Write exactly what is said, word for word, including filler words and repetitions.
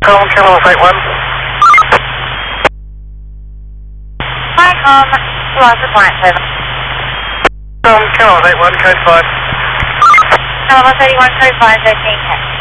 Column, Channel eight one. Hi, Column. Lots of client seven. Column, Channel eight one, code five. Column thirty-one, code five, thirteen ten.